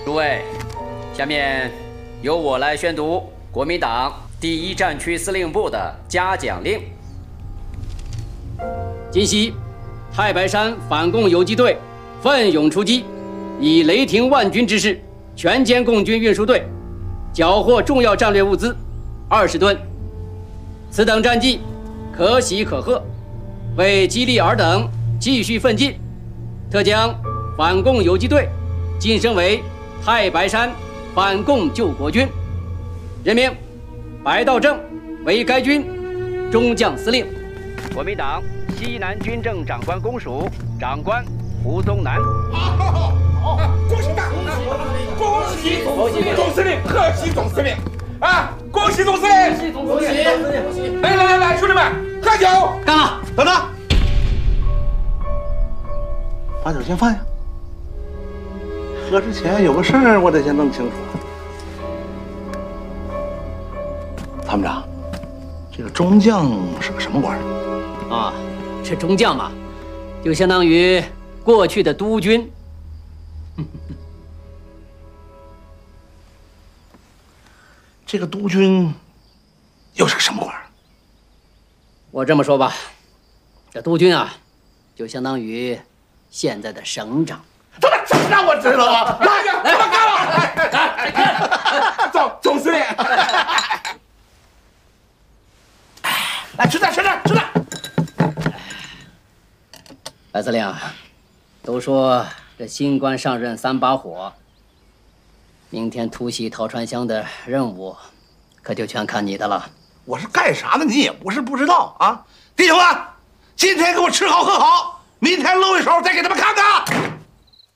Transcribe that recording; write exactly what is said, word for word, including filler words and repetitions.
诸位，下面由我来宣读国民党第一战区司令部的嘉奖令。今夕，太白山反共游击队奋勇出击，以雷霆万钧之势全歼共军运输队，缴获重要战略物资二十吨。此等战绩可喜可贺，为激励尔等继续奋进，特将反共游击队晋升为太白山反共救国军，任命白道正为该军中将司令。国民党西南军政长官公署长官胡宗南。 好，好，恭喜大，恭喜总司令，总司令，贺喜总司令，啊，恭喜总司令，恭喜总司令，恭喜！来来来来，兄弟们，喝酒！ 干了！ 等等，把酒先放下。喝之前有个事儿，我得先弄清楚。参谋长，这个中将是个什么官？ 啊，这中将嘛，就相当于过去的督军。 这个督军又是个什么官？ 我这么说吧，这督军啊，就相当于现在的省长。 这这让我知道了，来呀，来干了！ 来，总总司令， 来吃点，吃点，吃点。 白司令，都说这新官上任三把火，明天突袭陶川乡的任务，可就全看你的了。 我是干啥的，你也不是不知道啊，弟兄们，今天给我吃好喝好，明天露一手再给他们看看。